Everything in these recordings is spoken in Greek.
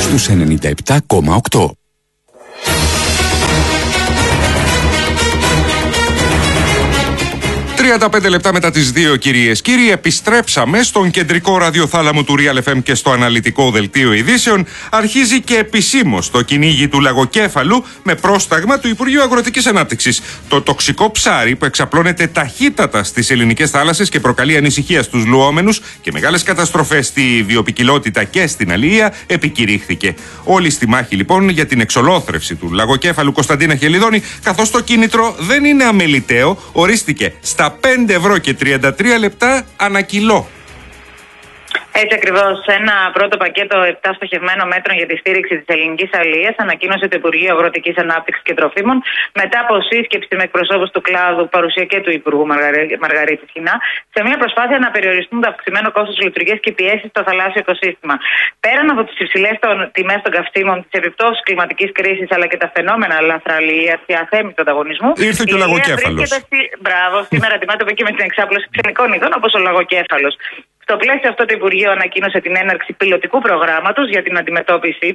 στους 97,8. 35 λεπτά μετά τις 2, κυρίες κύριοι, επιστρέψαμε στον κεντρικό ραδιοθάλαμο του Real FM και στο αναλυτικό δελτίο ειδήσεων. Αρχίζει και επισήμως το κυνήγι του λαγοκέφαλου με πρόσταγμα του Υπουργείου Αγροτικής Ανάπτυξης. Το τοξικό ψάρι που εξαπλώνεται ταχύτατα στις ελληνικές θάλασσες και προκαλεί ανησυχία στους λουόμενους και μεγάλες καταστροφές στη βιοποικιλότητα και στην αλληλεία επικηρύχθηκε. Όλοι στη μάχη λοιπόν για την εξολόθρευση του λαγοκέφαλου. Κωνσταντίνα Χελιδόνη, καθώς το κίνητρο δεν είναι αμεληταίο, ορίστηκε στα 5 ευρώ και 33 λεπτά ανά κιλό. Έτσι ακριβώς. Ένα πρώτο πακέτο 7 στοχευμένων μέτρων για τη στήριξη της ελληνικής αλληλείας ανακοίνωσε το Υπουργείο Αγροτικής Ανάπτυξης και Τροφίμων μετά από σύσκεψη με εκπροσώπους του κλάδου, παρουσία και του Υπουργού Μαργαρίτη Σχοινά, σε μια προσπάθεια να περιοριστούν το αυξημένο κόστος λειτουργίας και πιέσεις στο θαλάσσιο οικοσύστημα. Πέραν από τις υψηλές τιμές των καυσίμων, τις επιπτώσεις κλιματικής κρίσης αλλά και τα φαινόμενα λαθραλίας και αθέμητου ανταγωνισμού, ήρθε και ο λαγοκέφαλος. Μπράβο, σήμερα αντιμέτωπε και με την εξάπλωση ξενικών ειδών όπως ο λαγοκέφαλος. Στο πλαίσιο αυτό, το Υπουργείο ανακοίνωσε την έναρξη πιλωτικού προγράμματος για την αντιμετώπιση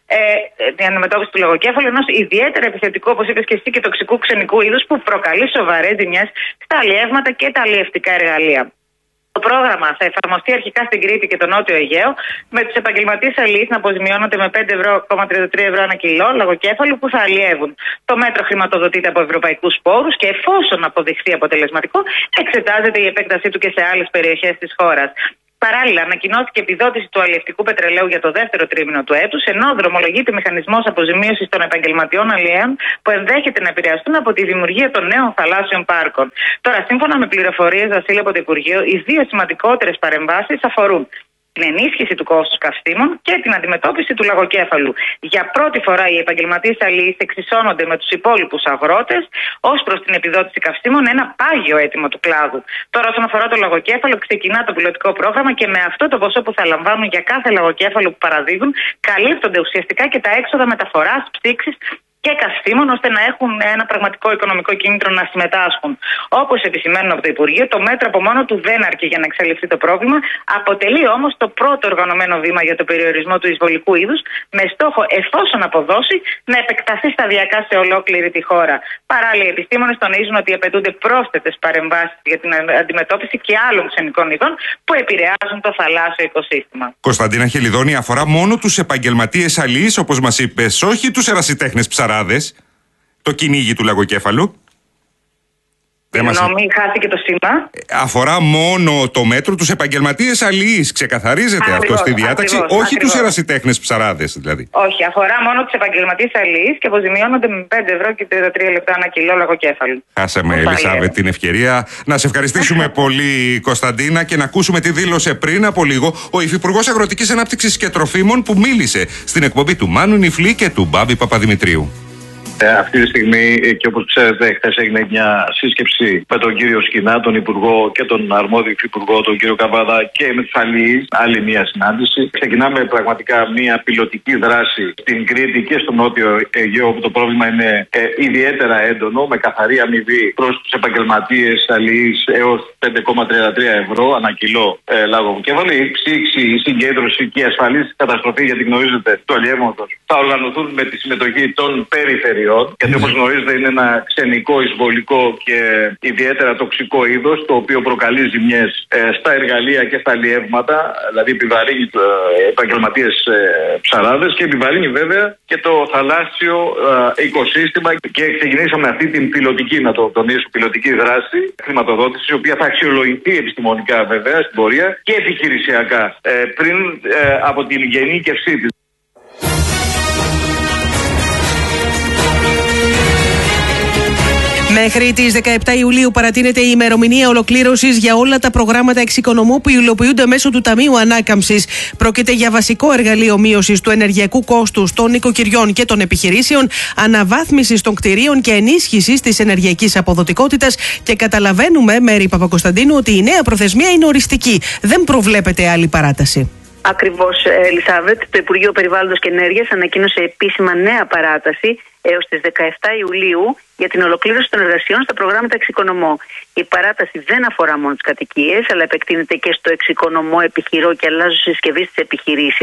του λαγοκέφαλου, ενός ιδιαίτερα επιθετικού, όπως είπες και εσύ, και τοξικού ξενικού είδους που προκαλεί σοβαρές ζημιές στα αλλιεύματα και τα αλλιευτικά εργαλεία. Το πρόγραμμα θα εφαρμοστεί αρχικά στην Κρήτη και τον Νότιο Αιγαίο, με τους επαγγελματίες αλληλείς να αποζημιώνονται με 5,33 ευρώ ανά κιλό λαγοκέφαλου που θα αλλιεύουν. Το μέτρο χρηματοδοτείται από ευρωπαϊκούς πόρους και εφόσον αποδειχθεί αποτελεσματικό, εξετάζεται η επέκτασή του και σε άλλες περιοχές της χώρας. Παράλληλα, ανακοινώθηκε επιδότηση του αλλιευτικού πετρελαίου για το δεύτερο τρίμηνο του έτους, ενώ δρομολογείται μηχανισμός αποζημίωσης των επαγγελματιών αλλιέων που ενδέχεται να επηρεαστούν από τη δημιουργία των νέων θαλάσσιων πάρκων. Τώρα, σύμφωνα με πληροφορίες, Βασίλη, από το Υπουργείο, οι δύο σημαντικότερες παρεμβάσεις αφορούν την ενίσχυση του κόστους καυσίμων και την αντιμετώπιση του λαγοκέφαλου. Για πρώτη φορά οι επαγγελματίες αλληλείς εξισώνονται με τους υπόλοιπους αγρότες ως προς την επιδότηση καυσίμων, ένα πάγιο αίτημα του κλάδου. Τώρα, όσον αφορά το λαγοκέφαλο, ξεκινά το πιλωτικό πρόγραμμα και με αυτό το ποσό που θα λαμβάνουν για κάθε λαγοκέφαλο που παραδίδουν, καλύπτονται ουσιαστικά και τα έξοδα μεταφοράς, ψήξης και καυσίμων, ώστε να έχουν ένα πραγματικό οικονομικό κίνητρο να συμμετάσχουν. Όπως επισημαίνουν από το Υπουργείο, το μέτρο από μόνο του δεν αρκεί για να εξαλειφθεί το πρόβλημα, αποτελεί όμως το πρώτο οργανωμένο βήμα για το περιορισμό του εισβολικού είδους, με στόχο, εφόσον αποδώσει, να επεκταθεί σταδιακά σε ολόκληρη τη χώρα. Παράλληλα, οι επιστήμονες τονίζουν ότι απαιτούνται πρόσθετες παρεμβάσεις για την αντιμετώπιση και άλλων ξενικών ειδών που επηρεάζουν το θαλάσσιο οικοσύστημα. Κωνσταντίνα Χελιδόνη, αφορά μόνο τους επαγγελματίες αλληλείς, όπως μας είπες, όχι τους ερασιτέχνες ψαράδες, το κυνήγι του λαγοκέφαλου. Συγγνώμη, χάθηκε το σήμα. Αφορά μόνο το μέτρο τους επαγγελματίες αλληλείς. Ξεκαθαρίζεται αυτό στη διάταξη, όχι τους ερασιτέχνες ψαράδες δηλαδή. Όχι, αφορά μόνο τους επαγγελματίες αλληλείς και αποζημιώνονται με 5 ευρώ και 33 λεπτά ανά κιλό λαγοκέφαλου. Χάσαμε, Ελισάβετ, την ευκαιρία να σε ευχαριστήσουμε πολύ, Κωνσταντίνα, και να ακούσουμε τη δήλωση πριν από λίγο ο Υφυπουργός Αγροτικής Ανάπτυξης και Τροφίμων που μίλησε στην εκπομπή του Μάνου Νιφλή και του Μπάμπη Παπαδημητρίου. Αυτή τη στιγμή, και όπως ξέρετε, χθες έγινε μια σύσκεψη με τον κύριο Σχοινά, τον Υπουργό, και τον αρμόδιο Υφυπουργό, τον κύριο Καβάδα, και με τους αλληλείς. Άλλη μια συνάντηση. Ξεκινάμε πραγματικά μια πιλωτική δράση στην Κρήτη και στο Νότιο Αιγαίο, όπου το πρόβλημα είναι ιδιαίτερα έντονο, με καθαρή αμοιβή προς τους επαγγελματίες αλληλείς έως 5,33 ευρώ ανά κιλό λαγοκέφαλο. Η ψήξη, η συγκέντρωση και η ασφαλής καταστροφή, γιατί γνωρίζετε, του αλλιεύματος θα οργανωθούν με τη συμμετοχή των περιφερειών. Γιατί, όπως γνωρίζετε, είναι ένα ξενικό, εισβολικό και ιδιαίτερα τοξικό είδος, το οποίο προκαλεί ζημιές στα εργαλεία και στα αλλιεύματα, δηλαδή επιβαρύνει επαγγελματίες ψαράδες και επιβαρύνει βέβαια και το θαλάσσιο οικοσύστημα. Και ξεκινήσαμε αυτή την πιλωτική, να το τονίσω, πιλωτική δράση χρηματοδότηση, η οποία θα αξιολογηθεί επιστημονικά βέβαια στην πορεία και επιχειρησιακά πριν από την γενίκευσή της. Μέχρι τις 17 Ιουλίου παρατείνεται η ημερομηνία ολοκλήρωσης για όλα τα προγράμματα εξοικονομού που υλοποιούνται μέσω του Ταμείου Ανάκαμψης. Πρόκειται για βασικό εργαλείο μείωσης του ενεργειακού κόστους των νοικοκυριών και των επιχειρήσεων, αναβάθμισης των κτηρίων και ενίσχυσης της ενεργειακής αποδοτικότητας. Και καταλαβαίνουμε, Μέρη Παπακοσταντίνου, ότι η νέα προθεσμία είναι οριστική. Δεν προβλέπεται άλλη παράταση. Ακριβώς, Ελισάβετ. Το Υπουργείο Περιβάλλοντος και Ενέργειας ανακοίνωσε επίσημα νέα παράταση έως τις 17 Ιουλίου για την ολοκλήρωση των εργασιών στα προγράμματα εξοικονομώ. Η παράταση δεν αφορά μόνο τις κατοικίες, αλλά επεκτείνεται και στο εξοικονομώ επιχειρώ και αλλάζω συσκευή στις επιχειρήσεις,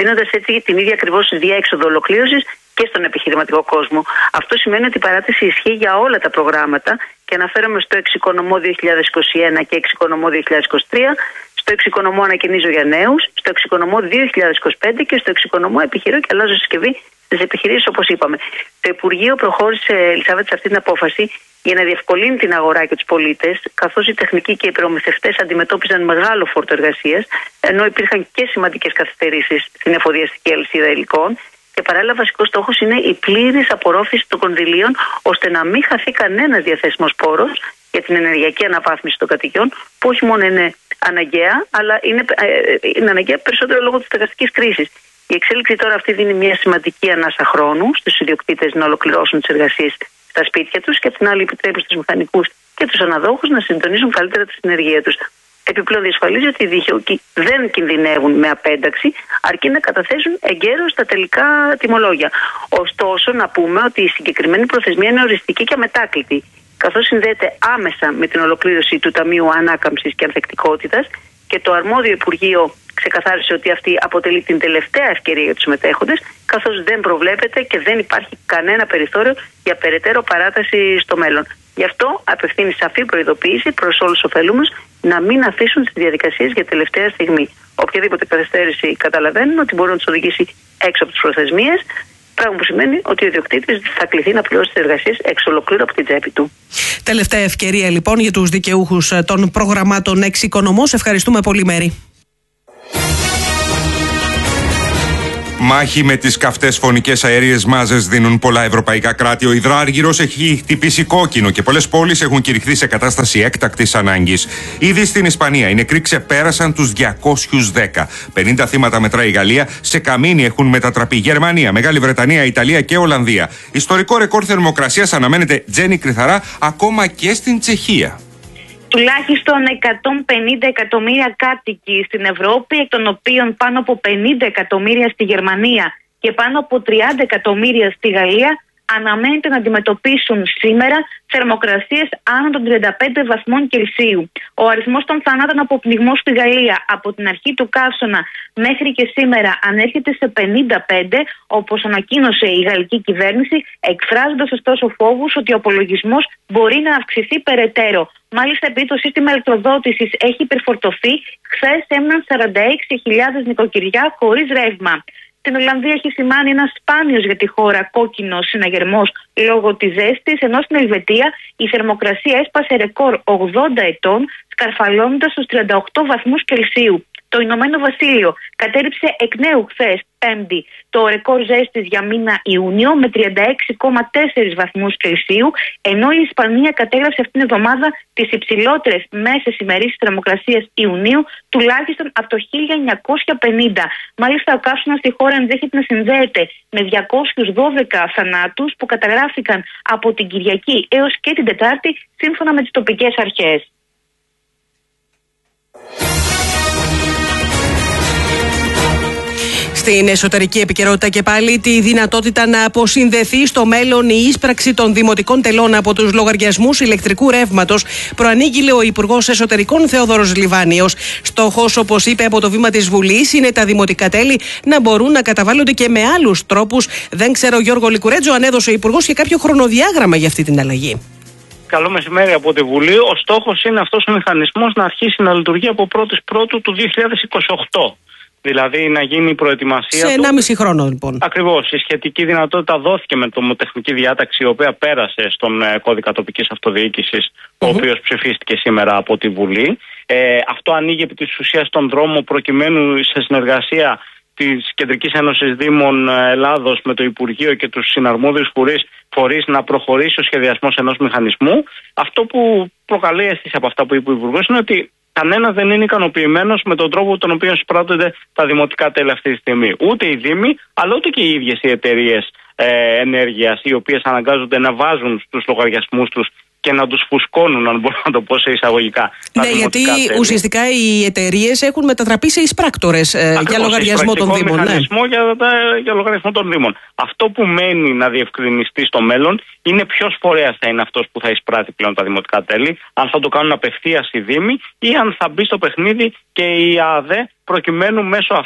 δίνοντας έτσι την ίδια ακριβώς διέξοδο ολοκλήρωσης και στον επιχειρηματικό κόσμο. Αυτό σημαίνει ότι η παράταση ισχύει για όλα τα προγράμματα και αναφέρομαι στο εξοικονομώ 2021 και εξοικονομώ 2023, στο εξοικονομώ ανακαινίζω για νέους, στο εξοικονομώ 2025 και στο εξοικονομώ επιχειρώ και αλλάζω συσκευή στις επιχειρήσεις, όπως είπαμε. Το Υπουργείο προχώρησε, Ελισάβετ, σε αυτή την απόφαση για να διευκολύνει την αγορά και τους πολίτες, καθώς οι τεχνικοί και οι προμηθευτές αντιμετώπιζαν μεγάλο φόρτο εργασίας, ενώ υπήρχαν και σημαντικές καθυστερήσεις στην εφοδιαστική αλυσίδα υλικών. Και παράλληλα, βασικός στόχος είναι η πλήρης απορρόφηση των κονδυλίων, ώστε να μην χαθεί κανένας διαθέσιμος πόρος για την ενεργειακή αναβάθμιση των κατοικιών, που όχι μόνο είναι αναγκαία, αλλά είναι αναγκαία περισσότερο λόγω της στεγαστικής κρίσης. Η εξέλιξη τώρα αυτή δίνει μια σημαντική ανάσα χρόνου στους ιδιοκτήτες να ολοκληρώσουν τις εργασίες στα σπίτια τους και απ' την άλλη επιτρέπει στους μηχανικούς και τους αναδόχους να συντονίζουν καλύτερα τη συνεργεία τους. Επιπλέον διασφαλίζει ότι οι δικαιούχοι δεν κινδυνεύουν με απένταξη, αρκεί να καταθέσουν εγκαίρως τα τελικά τιμολόγια. Ωστόσο, να πούμε ότι η συγκεκριμένη προθεσμία είναι οριστική και αμετάκλητη, καθώς συνδέεται άμεσα με την ολοκλήρωση του Ταμείου Ανάκαμψης και Ανθεκτικότητας και το αρμόδιο Υπουργείο ξεκαθάρισε ότι αυτή αποτελεί την τελευταία ευκαιρία για τους συμμετέχοντες, καθώς δεν προβλέπεται και δεν υπάρχει κανένα περιθώριο για περαιτέρω παράταση στο μέλλον. Γι' αυτό απευθύνει σαφή προειδοποίηση προς όλους τους ωφελούμενους να μην αφήσουν τις διαδικασίες για τελευταία στιγμή. Οποιαδήποτε καθυστέρηση καταλαβαίνουν ότι μπορεί να τους οδηγήσει έξω από τις προθεσμίες, πράγμα που σημαίνει ότι ο ιδιοκτήτης θα κληθεί να πληρώσει τις εργασίες εξ ολοκλήρου από την τσέπη του. Τελευταία ευκαιρία λοιπόν για τους δικαιούχους των προγραμμάτων εξοικονομώ. Ευχαριστούμε πολύ, Μέρη. Μάχη με τις καυτές φωνικές αέριες μάζες δίνουν πολλά ευρωπαϊκά κράτη. Ο υδράργυρος έχει χτυπήσει κόκκινο και πολλές πόλεις έχουν κηρυχθεί σε κατάσταση έκτακτης ανάγκης. Ήδη στην Ισπανία οι νεκροί ξεπέρασαν τους 210. 50 θύματα μετράει η Γαλλία. Σε καμίνι έχουν μετατραπεί Γερμανία, Μεγάλη Βρετανία, Ιταλία και Ολλανδία. Ιστορικό ρεκόρ θερμοκρασίας αναμένεται, Τζέννη Κρυθαρά, ακόμα και στην Τσεχία. Τουλάχιστον 150 εκατομμύρια κάτοικοι στην Ευρώπη, εκ των οποίων πάνω από 50 εκατομμύρια στη Γερμανία και πάνω από 30 εκατομμύρια στη Γαλλία, αναμένεται να αντιμετωπίσουν σήμερα θερμοκρασίες άνω των 35 βαθμών Κελσίου. Ο αριθμός των θανάτων από πνιγμό στη Γαλλία από την αρχή του καύσωνα μέχρι και σήμερα ανέρχεται σε 55, όπως ανακοίνωσε η γαλλική κυβέρνηση, εκφράζοντας ωστόσο φόβους ότι ο απολογισμός μπορεί να αυξηθεί περαιτέρω. Μάλιστα, επειδή το σύστημα ηλεκτροδότησης έχει υπερφορτωθεί, χθες έμειναν 46.000 νοικοκυριά χωρίς ρεύμα. Στην Ολλανδία έχει σημάνει ένα σπάνιος για τη χώρα κόκκινος συναγερμός λόγω της ζέστης, ενώ στην Ελβετία η θερμοκρασία έσπασε ρεκόρ 80 ετών, σκαρφαλώνοντας στους 38 βαθμούς Κελσίου. Το Ηνωμένο Βασίλειο κατέριψε εκ νέου χθες, Πέμπτη, το ρεκόρ ζέστης για μήνα Ιούνιο με 36,4 βαθμούς Κελσίου, ενώ η Ισπανία κατέγραψε αυτήν την εβδομάδα τις υψηλότερες μέσες ημερήσεις θερμοκρασίας Ιουνίου τουλάχιστον από το 1950. Μάλιστα, ο καύσωνας στη χώρα ενδέχεται να συνδέεται με 212 θανάτους που καταγράφηκαν από την Κυριακή έως και την Τετάρτη, σύμφωνα με τις τοπικές αρχές. Στην εσωτερική επικαιρότητα και πάλι τη δυνατότητα να αποσυνδεθεί στο μέλλον η ίσπραξη των δημοτικών τελών από τους λογαριασμούς ηλεκτρικού ρεύματος, προανήγγειλε ο Υπουργός Εσωτερικών Θεόδωρος Λιβάνιος. Στόχος, όπως είπε, από το βήμα της Βουλής είναι τα δημοτικά τέλη να μπορούν να καταβάλλονται και με άλλους τρόπους. Δεν ξέρω, Γιώργο Λικουρέτζο, αν έδωσε ο Υπουργός και κάποιο χρονοδιάγραμμα για αυτή την αλλαγή. Καλό μεσημέρι από τη Βουλή. Ο στόχος είναι αυτός ο μηχανισμός να αρχίσει να λειτουργεί από 1η Πρώτου του 2028. Δηλαδή να γίνει η προετοιμασία. Σε 1,5 χρόνο, λοιπόν. Ακριβώς. Η σχετική δυνατότητα δόθηκε με νομοτεχνική διάταξη, η οποία πέρασε στον κώδικα τοπικής αυτοδιοίκησης, ο οποίος ψηφίστηκε σήμερα από τη Βουλή. Αυτό ανοίγει επί της ουσίας τον δρόμο προκειμένου σε συνεργασία της Κεντρικής Ένωσης Δήμων Ελλάδος με το Υπουργείο και τους συναρμόδιους φορείς να προχωρήσει ο σχεδιασμός ενός μηχανισμού. Αυτό που προκαλεί αίσθηση από αυτά που είπε ο Υπουργός είναι ότι κανένας δεν είναι ικανοποιημένος με τον τρόπο τον οποίο εισπράττονται τα δημοτικά τέλη αυτή τη στιγμή. Ούτε οι Δήμοι, αλλά ούτε και οι ίδιες οι εταιρείες ενέργειας, οι οποίες αναγκάζονται να βάζουν στους λογαριασμούς τους και να τους φουσκώνουν, αν μπορώ να το πω σε εισαγωγικά. Ναι, γιατί ουσιαστικά οι εταιρείες έχουν μετατραπεί σε εισπράκτορες για λογαριασμό των Δήμων. Μηχανισμό για λογαριασμό των Δήμων. Αυτό που μένει να διευκρινιστεί στο μέλλον είναι ποιος φορέας θα είναι αυτός που θα εισπράττει πλέον τα δημοτικά τέλη, αν θα το κάνουν απευθείας οι Δήμοι ή αν θα μπει στο παιχνίδι και η ΑΔΕ, προκειμένου μέσω αυτής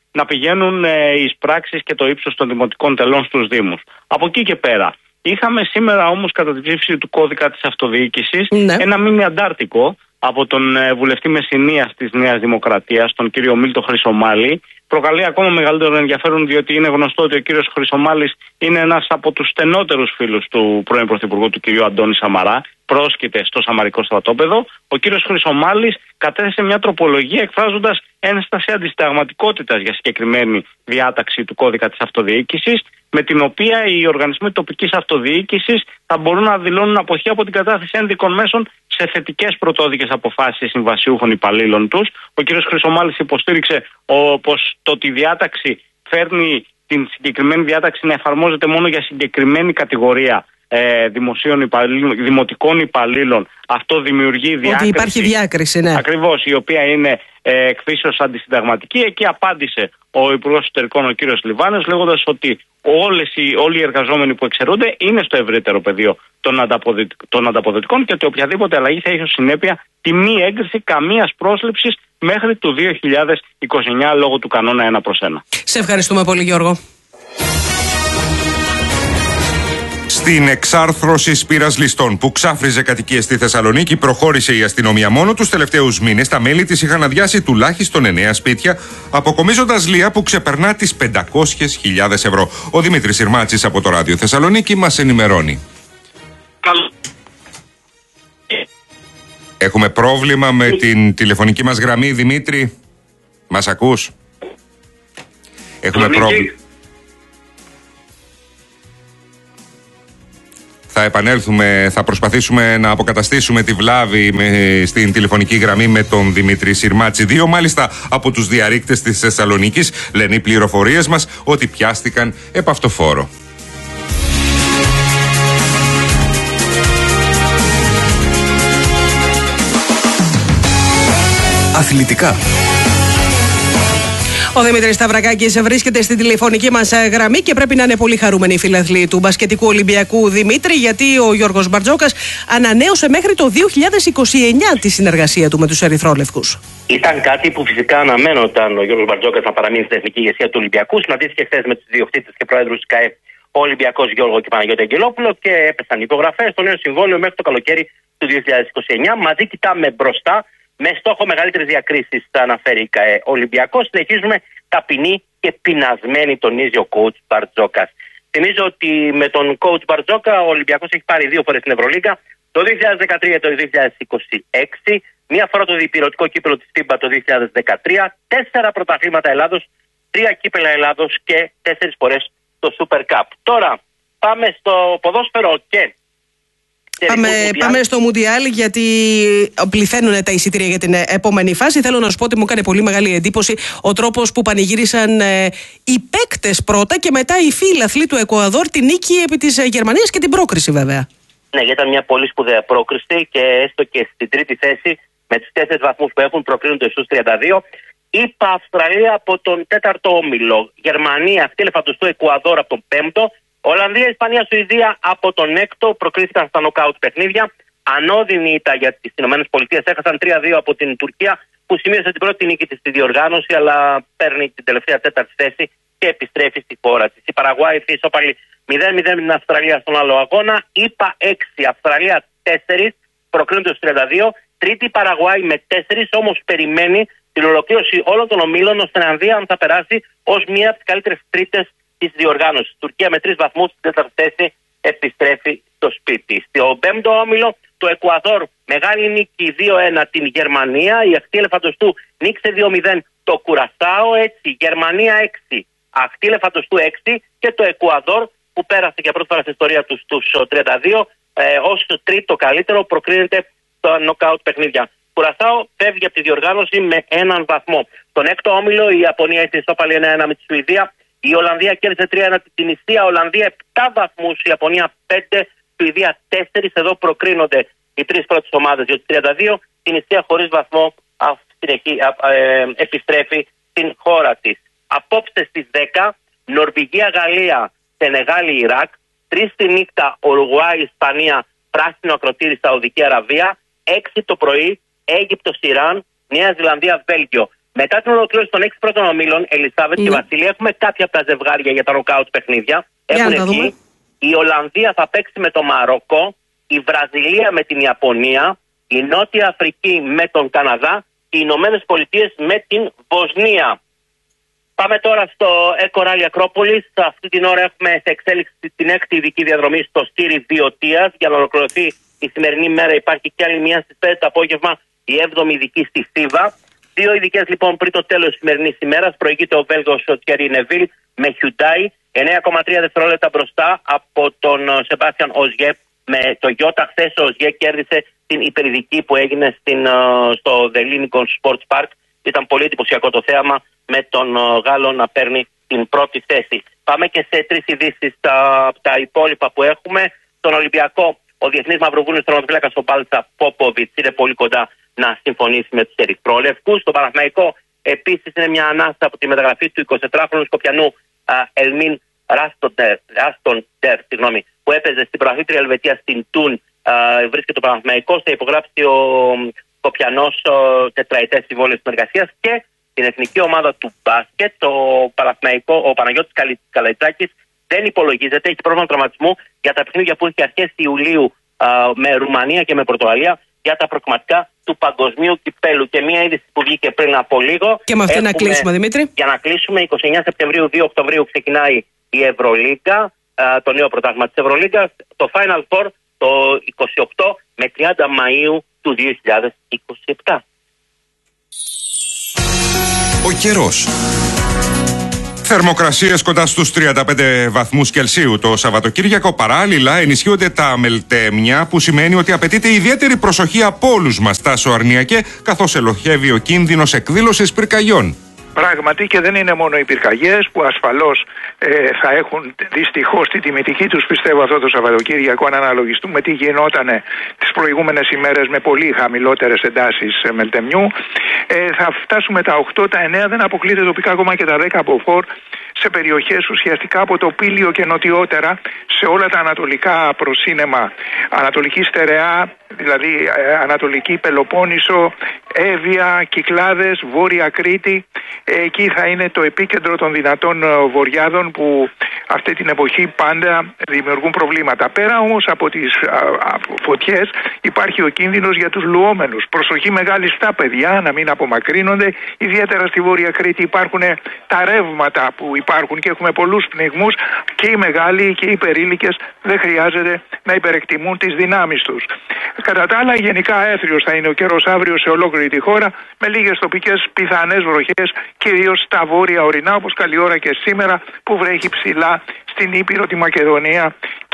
να πηγαίνουν εις πράξεις και το ύψος των δημοτικών τελών στους Δήμους. Από εκεί και πέρα. Είχαμε σήμερα όμως κατά την ψήφιση του κώδικα της αυτοδιοίκησης ένα μήνυμα αντάρτικο από τον βουλευτή Μεσσηνίας της Νέας Δημοκρατίας, τον κύριο Μίλτο Χρυσομάλη. Προκαλεί ακόμα μεγαλύτερο ενδιαφέρον, διότι είναι γνωστό ότι ο κύριος Χρυσομάλης είναι ένας από τους στενότερους φίλους του πρώην Πρωθυπουργού, του κυρίου Αντώνη Σαμαρά. Πρόσκειται στο Σαμαρικό στρατόπεδο. Ο κύριος Χρυσομάλης κατέθεσε μια τροπολογία εκφράζοντας ένσταση αντισυνταγματικότητας για συγκεκριμένη διάταξη του κώδικα της αυτοδιοίκησης, με την οποία οι οργανισμοί τοπικής αυτοδιοίκησης θα μπορούν να δηλώνουν αποχή από την κατάθεση ένδικων μέσων σε θετικές πρωτόδικες αποφάσεις συμβασιούχων υπαλλήλων τους. Ο κ. Χρυσομάλης υποστήριξε πως το ότι η διάταξη φέρνει την συγκεκριμένη διάταξη να εφαρμόζεται μόνο για συγκεκριμένη κατηγορία δημοτικών υπαλλήλων. Αυτό δημιουργεί διάκριση. Ότι υπάρχει διάκριση, ναι. Ακριβώς, η οποία είναι εκφύσεως αντισυνταγματική. Εκεί απάντησε ο Υπουργός Εσωτερικών, ο κύριος Λιβάνος, λέγοντας ότι όλοι οι εργαζόμενοι που εξαιρούνται είναι στο ευρύτερο πεδίο των ανταποδοτικών και ότι οποιαδήποτε αλλαγή θα έχει ως συνέπεια τη μη έγκριση καμίας πρόσληψης μέχρι το 2029 λόγω του κανόνα 1/1. Σε ευχαριστούμε πολύ, Γιώργο. Στην εξάρθρωση σπήρας ληστών που ξάφριζε κατοικίες στη Θεσσαλονίκη, προχώρησε η αστυνομία. Μόνο τους τελευταίους μήνες τα μέλη της είχαν αδειάσει τουλάχιστον 9 σπίτια, αποκομίζοντας λία που ξεπερνά τις 500.000 ευρώ. Ο Δημήτρης Συρμάτσης από το Ράδιο Θεσσαλονίκη μας ενημερώνει. Έχουμε πρόβλημα με την τηλεφωνική μας γραμμή, Δημήτρη. Μας ακούς? Έχουμε πρόβλημα. Θα επανέλθουμε, θα προσπαθήσουμε να αποκαταστήσουμε τη βλάβη στην τηλεφωνική γραμμή με τον Δημήτρη Συρμάτση. 2 μάλιστα από τους διαρρήκτες της Θεσσαλονίκης λένε οι πληροφορίες μας ότι πιάστηκαν επ' αυτοφόρο. Αθλητικά. Ο Δημήτρης Σταυρακάκης βρίσκεται στην τηλεφωνική μας γραμμή και πρέπει να είναι πολύ χαρούμενοι οι φίλαθλοι του μπασκετικού Ολυμπιακού, Δημήτρη, γιατί ο Γιώργος Μπαρτζόκας ανανέωσε μέχρι το 2029 τη συνεργασία του με τους Ερυθρόλευκους. Ήταν κάτι που φυσικά αναμένονταν ο Γιώργος Μπαρτζόκας να παραμείνει στην εθνική ηγεσία του Ολυμπιακού. Συναντήθηκε χθες με τους διοκτήτες και πρόεδρους της ΚΑΕ, ο Ολυμπιακός Γιώργο και Παναγιώτη Αγγελόπουλο, και έπεσαν υπογραφές στο νέο συμβόλαιο μέχρι το καλοκαίρι του 2029. Μαζί κοιτάμε μπροστά. Με στόχο μεγαλύτερες διακρίσεις, θα αναφέρει η ΚΑΕ Ολυμπιακός. Συνεχίζουμε ταπεινοί και πεινασμένοι, τονίζει ο coach Μπαρτζόκας. Θυμίζω ότι με τον coach Μπαρτζόκα ο Ολυμπιακός έχει πάρει 2 φορές την Ευρωλίγκα, το 2013 και το 2026, μία φορά το διπυρωτικό κύπελο της FIBA το 2013, 4 πρωταθλήματα Ελλάδος, 3 κύπελα Ελλάδος και 4 φορές το Super Cup. Τώρα πάμε στο ποδόσφαιρο και Πάμε στο Μουντιάλ, γιατί πληθαίνουν τα εισιτήρια για την επόμενη φάση. Θέλω να σου πω ότι μου έκανε πολύ μεγάλη εντύπωση ο τρόπος που πανηγύρισαν οι παίκτες πρώτα και μετά οι φίλαθλοι του Εκουαδόρ την νίκη επί της Γερμανίας και την πρόκριση, βέβαια. Ναι, ήταν μια πολύ σπουδαία πρόκριση και έστω και στην τρίτη θέση με τους 4 βαθμούς που έχουν προκρίνονται στους 32. Είπα Αυστραλία από τον 4ο όμιλο. Γερμανία, αυτή ελεφαντοστού Εκουαδόρ από τον 5ο. Ολλανδία, Ισπανία, Σουηδία από τον 6ο προκρίθηκαν στα νοκάουτ παιχνίδια. Ανώδυνη ήττα για τις ΗΠΑ, έχασαν 3-2 από την Τουρκία, που σημείωσε την πρώτη νίκη της στη διοργάνωση, αλλά παίρνει την τελευταία 4η θέση και επιστρέφει στη χώρα της. Η Παραγουάη ήρθε ισόπαλη 0-0 με την Αυστραλία στον άλλο αγώνα. ΗΠΑ 6, Αυστραλία 4, προκρίνονται στους 32. Τρίτη η Παραγουάη με 4, όμως περιμένει την ολοκλήρωση όλων των ομίλων, ώστε να δει αν θα περάσει ως μία από τις καλύτερες τρίτες της διοργάνωσης. Τουρκία με 3 βαθμούς στην 4η θέση επιστρέφει στο σπίτι. Στο 5ο όμιλο το Εκουαδόρ, μεγάλη νίκη 2-1 την Γερμανία. Η ακτή ελεφαντοστού νίκησε 2-0 το Κουρασάο. Έτσι, Γερμανία 6, ακτή ελεφαντοστού 6 και το Εκουαδόρ, που πέρασε για πρώτη φορά στην ιστορία του στους 32, ως τρίτο καλύτερο προκρίνεται στο νοκάουτ παιχνίδια. Κουρασάο φεύγει από τη διοργάνωση με 1 βαθμό. Στον 6ο όμιλο η Ιαπωνία ήρθε ισόπαλη 1-1 με τη Σουηδία. Η Ολλανδία κέρδισε 3-1 την Ισία. Ολλανδία 7 βαθμούς, η Ιαπωνία 5, Σουηδία 4. Εδώ προκρίνονται οι 3 πρώτες ομάδες για τους 32. Την Ισία χωρίς βαθμό επιστρέφει στην χώρα της. Απόψε στις 10, Νορβηγία, Γαλλία, Σενεγάλη, Ιράκ. 3 τη νύχτα, Ουρουγουάη, Ισπανία, πράσινο ακροτήρι, Σαουδική Αραβία. 6 το πρωί, Αίγυπτος, Ιράν, Νέα Ζηλανδία, Βέλγιο. Μετά την ολοκλήρωση των 6 πρώτων ομίλων, Ελισάβετ και Βασίλη, έχουμε κάποια από τα ζευγάρια για τα νοκάουτ παιχνίδια. Έχουν εκεί. Η Ολλανδία θα παίξει με το Μαρόκο, η Βραζιλία με την Ιαπωνία, η Νότια Αφρική με τον Καναδά και οι Ηνωμένες Πολιτείες με την Βοσνία. Πάμε τώρα στο Eco Rally Ακρόπολης. Αυτή την ώρα έχουμε σε εξέλιξη την 6η ειδική διαδρομή στο Στήρι Βιωτίας. Για να ολοκληρωθεί η σημερινή μέρα υπάρχει και άλλη μία στις 5 το απόγευμα, η 7η ειδική στη Θήβα. 2 ειδικές λοιπόν πριν το τέλος της σημερινής ημέρας. Προηγείται ο Βέλγος ο Thierry Neuville με Hyundai 9,3 δευτερόλεπτα μπροστά από τον Σεμπάστιαν Οζιέ με το Ιώτα. Χθες ο Οζιέ κέρδισε την υπερειδική που έγινε στο The Lincoln Sports Park. Ήταν πολύ εντυπωσιακό το θέαμα με τον Γάλλο να παίρνει την πρώτη θέση. Πάμε και σε 3 ειδήσεις τα υπόλοιπα που έχουμε. Στον Ολυμπιακό, ο Διεθνής Μαυροβούνιος τερματοφύλακας ο Πάλτσα Πόποβιτς είναι πολύ κοντά να συμφωνήσει με τους ερυθρόλευκους. Στο Παναθηναϊκό επίσης είναι μια ανάσα από τη μεταγραφή του 24χρονου Σκοπιανού Ελμίν Ράστοντερ, που έπαιζε στην πρωταθλήτρια Ελβετία στην Τουν. Βρίσκεται το Παναθηναϊκός, θα υπογράψει ο Σκοπιανός τετραετές συμβόλαιο συνεργασίας και την εθνική ομάδα του μπάσκετ, ο Παναγιώτης Καλαϊτζάκης δεν υπολογίζεται, έχει πρόβλημα τραυματισμού για τα παιχνίδια που έχει αρχές Ιουλίου με Ρουμανία και με Πορτογαλία για τα προκριματικά του Παγκοσμίου Κυπέλου. Και μία είδηση που βγήκε πριν από λίγο. Και με αυτή να κλείσουμε, Δημήτρη. Για να κλείσουμε, 29 Σεπτεμβρίου, 2 Οκτωβρίου ξεκινάει η Ευρωλίγκα, το νέο πρωτάθλημα της Ευρωλίγκας, το Final Four το 28 με 30 Μαΐου του 2027. Ο καιρός. Θερμοκρασίες κοντά στους 35 βαθμούς Κελσίου το Σαββατοκύριακο. Παράλληλα ενισχύονται τα μελτέμια, που σημαίνει ότι απαιτείται ιδιαίτερη προσοχή από όλους μας, Τάσο Αρνιακέ, καθώς ελοχεύει ο κίνδυνος εκδήλωσης πυρκαγιών. Πράγματι, και δεν είναι μόνο οι πυρκαγιές που ασφαλώς θα έχουν δυστυχώς τη τιμητική τους, πιστεύω, αυτό το Σαββατοκύριακο, αν αναλογιστούμε τι γινότανε τις προηγούμενες ημέρες με πολύ χαμηλότερες εντάσεις μελτεμιού. Θα φτάσουμε τα 8, τα 9, δεν αποκλείται τοπικά ακόμα και τα 10 από φορ σε περιοχές ουσιαστικά από το Πήλιο και νοτιότερα, σε όλα τα ανατολικά προσύνεμα, Ανατολική Στερεά, δηλαδή Ανατολική Πελοπόννησο, Εύβοια, Κυκλάδες, Βόρεια Κρήτη. Εκεί θα είναι το επίκεντρο των δυνατών βοριάδων που αυτή την εποχή πάντα δημιουργούν προβλήματα. Πέρα όμως από τις φωτιές υπάρχει ο κίνδυνος για τους λουόμενους. Προσοχή μεγάλη στα παιδιά να μην απομακρύνονται. Ιδιαίτερα στη Βόρεια Κρήτη υπάρχουν τα ρεύματα που υπάρχουν και έχουμε πολλούς πνιγμούς, και οι μεγάλοι και οι υπερήλικες δεν χρειάζεται να υπερεκτιμούν τις δυνάμεις τους. Κατά τα άλλα, γενικά έθριος θα είναι ο καιρός αύριο σε ολόκληρη τη χώρα, με λίγες τοπικές πιθανές βροχές, κυρίως στα βόρεια ορεινά, όπως καλή ώρα και σήμερα που βρέχει ψηλά στην Ήπειρο, τη Μακεδονία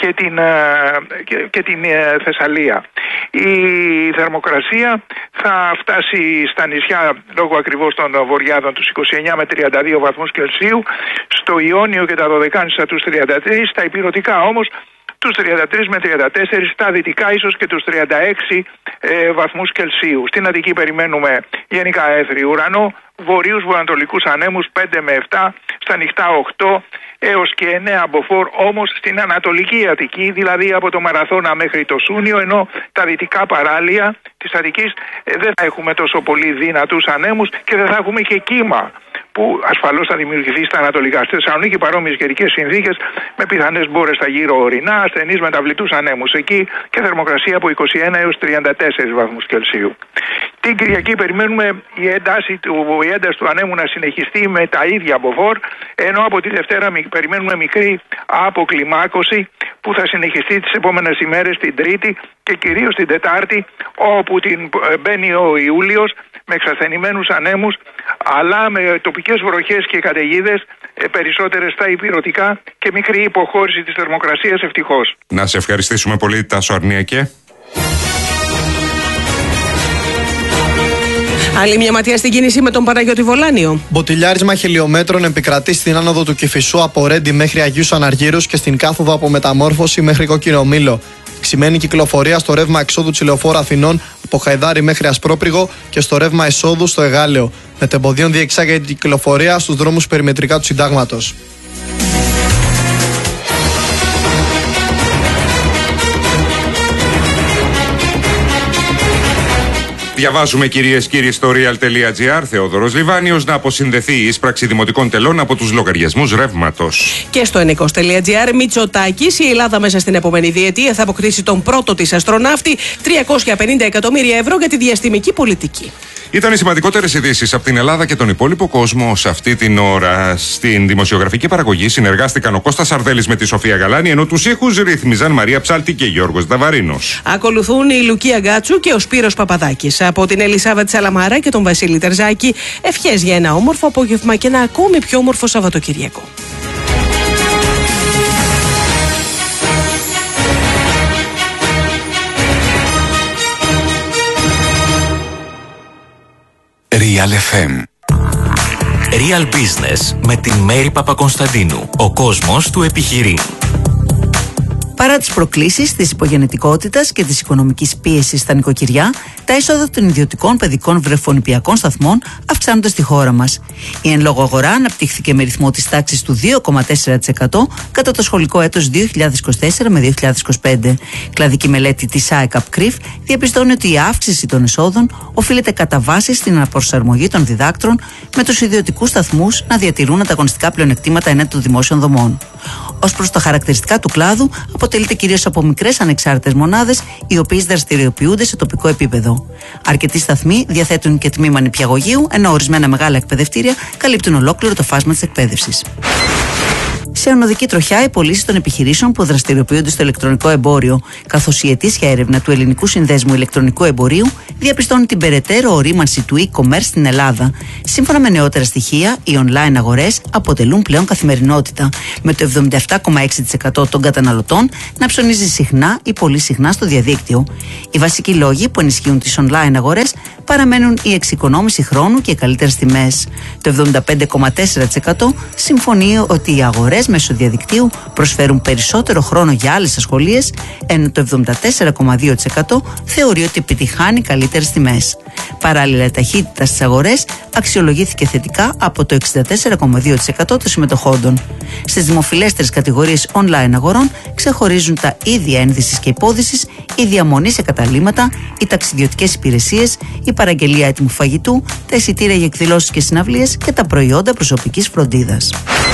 και την Θεσσαλία. Η θερμοκρασία θα φτάσει στα νησιά, λόγω ακριβώς των βοριάδων, τους 29 με 32 βαθμούς Κελσίου, στο Ιόνιο και τα Δωδεκάνησα τους 33, στα υπηρωτικά όμως τους 33 με 34, στα δυτικά ίσως και τους 36 βαθμούς Κελσίου. Στην Αττική περιμένουμε γενικά έθριο ουρανό, βορείους βορειοανατολικούς ανέμους 5 με 7, στα νυχτά 8 έως και 9 από φορ, όμως στην Ανατολική Αττική, δηλαδή από το Μαραθώνα μέχρι το Σούνιο, ενώ τα δυτικά παράλια της Αττικής δεν θα έχουμε τόσο πολύ δυνατούς ανέμους και δεν θα έχουμε και κύμα, που ασφαλώς θα δημιουργηθεί στα ανατολικά. Στη Θεσσαλονίκη παρόμοιες καιρικές συνθήκες με πιθανές μπόρες στα γύρω ορεινά, ασθενείς μεταβλητούς ανέμους εκεί και θερμοκρασία από 21 έως 34 βαθμούς Κελσίου. Την Κυριακή περιμένουμε η ένταση του ανέμου να συνεχιστεί με τα ίδια από φορ, ενώ από τη Δευτέρα περιμένουμε μικρή αποκλιμάκωση που θα συνεχιστεί τις επόμενες ημέρες, την Τρίτη και κυρίως την Τετάρτη, όπου μπαίνει ο Ιούλιος με εξασθενημένους ανέμους, αλλά με τοπικές βροχές και καταιγίδες, περισσότερες στα υπηρωτικά, και μικρή υποχώρηση της θερμοκρασίας, ευτυχώς. Να σε ευχαριστήσουμε πολύ, Τάσο Αρνιακέ. Άλλη μια ματιά στην κίνηση με τον Παναγιώτη Βολάνιο. Μποτιλιάρισμα χιλιόμετρων επικρατεί στην άνοδο του Κηφισού από Ρέντι μέχρι Αγίους Αναργύρους και στην κάθοδο από Μεταμόρφωση μέχρι Κόκκινο Μήλο. Αυξημένη κυκλοφορία στο ρεύμα εξόδου της Λεωφόρου Αθηνών από Χαϊδάρι μέχρι Ασπρόπριγο και στο ρεύμα εισόδου στο Εγάλεο. Μετεμποδίων διεξάγεται η κυκλοφορία στους δρόμους περιμετρικά του Συντάγματος. Διαβάζουμε, κυρίες και κύριοι, στο real.gr, Θεόδωρος Λιβάνιος, να αποσυνδεθεί η εισπράξη δημοτικών τελών από τους λογαριασμούς ρεύματος. Και στο ενικός.gr, Μητσοτάκης, η Ελλάδα μέσα στην επόμενη διετία θα αποκτήσει τον πρώτο της αστροναύτη, 350 εκατομμύρια ευρώ για τη διαστημική πολιτική. Ήταν οι σημαντικότερες ειδήσεις από την Ελλάδα και τον υπόλοιπο κόσμο σε αυτή την ώρα. Στην δημοσιογραφική παραγωγή συνεργάστηκαν ο Κώστας Σαρδέλης με τη Σοφία Γαλάνη, ενώ τους ήχους ρύθμιζαν Μαρία Ψάλτη και Γιώργος Δαβαρίνος. Ακολουθούν η Λουκία Γκάτσου και ο Σπύρος Παπαδάκης. Από την Ελισάβετ Σαλαμάρα και τον Βασίλη Τερζάκη, ευχές για ένα όμορφο απόγευμα και ένα ακόμη πιο όμορφο Σαββατοκυριακό. Real FM. Real Business με την Μέρη Παπακονσταντίνου. Ο κόσμος του επιχειρεί. Παρά τις προκλήσεις της υπογεννητικότητας και της οικονομικής πίεσης στα νοικοκυριά, τα έσοδα των ιδιωτικών παιδικών βρεφονιπιακών σταθμών αυξάνονται στη χώρα μας. Η εν λόγω αγορά αναπτύχθηκε με ρυθμό της τάξης του 2,4% κατά το σχολικό έτος 2024 με 2025. Κλαδική μελέτη της ΑΕΚΑΠ-ΚΡΙΦ διαπιστώνει ότι η αύξηση των εσόδων οφείλεται κατά βάση στην αναπροσαρμογή των διδάκτρων, με τους ιδιωτικούς σταθμούς να διατηρούν ανταγωνιστικά πλεονεκτήματα έναντι των δημόσιων δομών. Ως προς τα χαρακτηριστικά του κλάδου, αποτελείται κυρίως από μικρές ανεξάρτητες μονάδες, οι οποίες δραστηριοποιούνται σε τοπικό επίπεδο. Αρκετοί σταθμοί διαθέτουν και τμήμα νηπιαγωγείου, ενώ ορισμένα μεγάλα εκπαιδευτήρια καλύπτουν ολόκληρο το φάσμα της εκπαίδευσης. Σε ονοδική τροχιά, οι πωλήσεις των επιχειρήσεων που δραστηριοποιούνται στο ηλεκτρονικό εμπόριο, καθώς η ετήσια έρευνα του Ελληνικού Συνδέσμου Ηλεκτρονικού Εμπορίου διαπιστώνει την περαιτέρω ορίμανση του e-commerce στην Ελλάδα. Σύμφωνα με νεότερα στοιχεία, οι online αγορές αποτελούν πλέον καθημερινότητα, με το 77,6% των καταναλωτών να ψωνίζει συχνά ή πολύ συχνά στο διαδίκτυο. Οι βασικοί λόγοι που ενισχύουν τις online αγορές παραμένουν η εξοικονόμηση χρόνου και οι καλύτερες τιμές. Το 75,4% συμφωνεί ότι οι αγορές μέσω διαδικτύου προσφέρουν περισσότερο χρόνο για άλλες ασχολίες, ενώ το 74,2% θεωρεί ότι επιτυχάνει καλύτερες τιμές. Παράλληλα, η ταχύτητα στις αγορές αξιολογήθηκε θετικά από το 64,2% των συμμετοχόντων. Στις δημοφιλέστερες κατηγορίες online αγορών ξεχωρίζουν τα είδη ένδυσης και υπόδυσης, η διαμονή σε καταλύματα, οι ταξιδιωτικές υπηρεσίες, η παραγγελία έτοιμου φαγητού, τα εισιτήρια για εκδηλώσεις και συναυλίες και τα προϊόντα προσωπικής φροντίδας.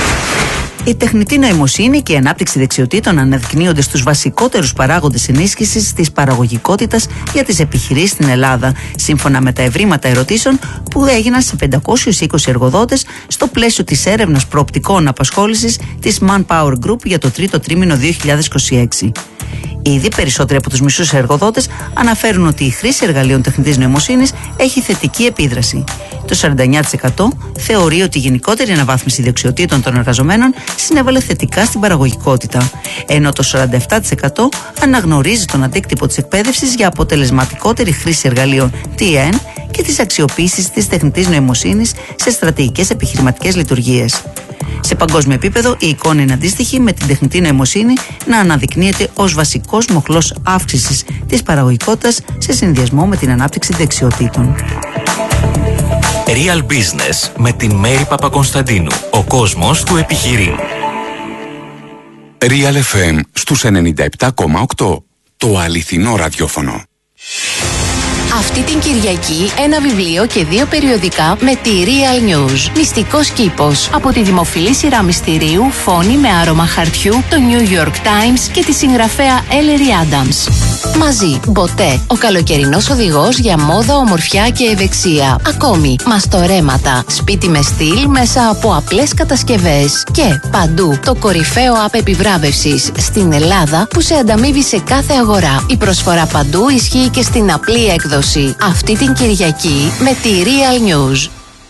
Η τεχνητή νοημοσύνη και η ανάπτυξη δεξιοτήτων αναδεικνύονται στους βασικότερους παράγοντες ενίσχυσης της παραγωγικότητας για τις επιχειρήσεις στην Ελλάδα, σύμφωνα με τα ευρήματα ερωτήσεων που έγιναν σε 520 εργοδότες στο πλαίσιο της έρευνας προοπτικών απασχόλησης της Manpower Group για το τρίτο τρίμηνο 2026. Ήδη περισσότεροι από τους μισούς εργοδότες αναφέρουν ότι η χρήση εργαλείων τεχνητής νοημοσύνης έχει θετική επίδραση. Το 49% θεωρεί ότι η γενικότερη αναβάθμιση δεξιοτήτων των εργαζομένων συνέβαλε θετικά στην παραγωγικότητα, ενώ το 47% αναγνωρίζει τον αντίκτυπο της εκπαίδευσης για αποτελεσματικότερη χρήση εργαλείων TN και της αξιοποίησης της τεχνητής νοημοσύνης σε στρατηγικές επιχειρηματικές λειτουργίες. Σε παγκόσμιο επίπεδο, η εικόνα είναι αντίστοιχη, με την τεχνητή νοημοσύνη να αναδεικνύεται ως βασικός μοχλός αύξησης της παραγωγικότητας σε συνδυασμό με την ανάπτυξη δεξιοτήτων. Real Business με την Μέρη Παπακονσταντίνου. Ο κόσμος του επιχειρεί. Real FM στους 97,8. Το αληθινό ραδιόφωνο. Αυτή την Κυριακή ένα βιβλίο και 2 περιοδικά με τη Real News. Μυστικός κήπος. Από τη δημοφιλή σειρά μυστηρίου Φόνη με άρωμα χαρτιού, το New York Times και τη συγγραφέα Ellery Adams. Μαζί, Μποτέ, ο καλοκαιρινός οδηγός για μόδα, ομορφιά και ευεξία. Ακόμη, μαστορέματα, σπίτι με στυλ μέσα από απλές κατασκευές. Και παντού, το κορυφαίο app επιβράβευσης στην Ελλάδα που σε ανταμείβει σε κάθε αγορά. Η προσφορά παντού ισχύει και στην απλή έκδοση. Αυτή την Κυριακή με τη Real News.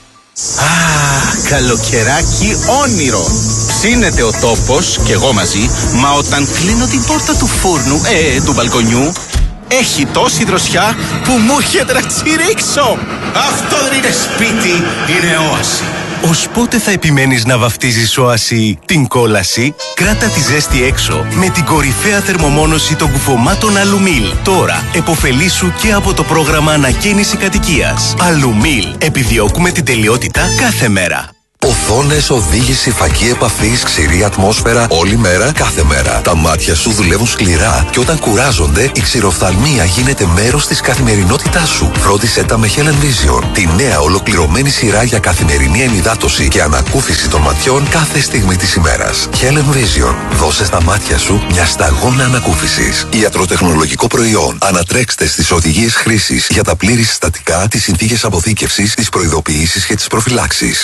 Καλοκαιράκι όνειρο. Ψήνεται ο τόπος και εγώ μαζί, μα όταν κλείνω την πόρτα του φούρνου, του μπαλκονιού, έχει τόση δροσιά που μου έρχεται να τσιρίξω. Αυτό δεν είναι σπίτι, είναι όαση. Ως πότε θα επιμένεις να βαφτίζεις όαση την κόλαση? Κράτα τη ζέστη έξω με την κορυφαία θερμομόνωση των κουφωμάτων Αλουμίλ. Τώρα εποφελήσου και από το πρόγραμμα ανακαίνιση κατοικίας. Αλουμίλ. Επιδιώκουμε την τελειότητα κάθε μέρα. Οθόνες, οδήγηση, φακή επαφής, ξηρή ατμόσφαιρα, όλη μέρα, κάθε μέρα. Τα μάτια σου δουλεύουν σκληρά και όταν κουράζονται, η ξηροφθαλμία γίνεται μέρος της καθημερινότητάς σου. Φρόντισε τα με Helen Vision, τη νέα ολοκληρωμένη σειρά για καθημερινή ενυδάτωση και ανακούφιση των ματιών κάθε στιγμή της ημέρας. Helen Vision, δώσε στα μάτια σου μια σταγόνα ανακούφισης. Ιατροτεχνολογικό προϊόν. Ανατρέξτε στις οδηγίες χρήσης για τα πλήρη συστατικά, τις συνθήκες αποθήκευσης, τις προειδοποιήσεις και τις προφυλάξεις.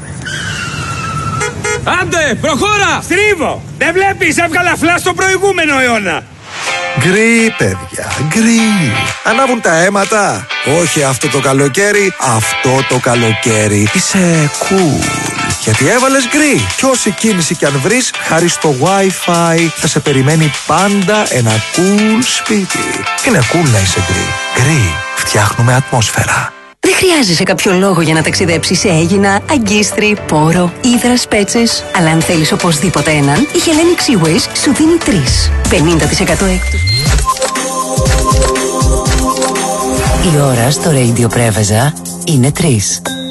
Άντε, προχώρα! Στρίβω! Δεν βλέπεις, έβγαλα φλα στο προηγούμενο αιώνα! Γκρι, παιδιά, γκρι. Ανάβουν τα αίματα. Όχι αυτό το καλοκαίρι, αυτό το καλοκαίρι. Είσαι cool. Γιατί έβαλες γκρι. Κι όση κίνηση κι αν βρεις, χάρη στο Wi-Fi θα σε περιμένει πάντα ένα cool σπίτι. Είναι cool να είσαι γκρι. Γκρι, φτιάχνουμε ατμόσφαιρα. Δεν χρειάζεσαι κάποιο λόγο για να ταξιδέψεις σε Αίγινα, Αγκίστρι, Πόρο, Ύδρας, Πέτσες. Αλλά αν θέλεις οπωσδήποτε έναν, η Hellenic Seaways σου δίνει 3. 50% έκπτωση. Η ώρα στο Radio Πρέβεζα είναι 3.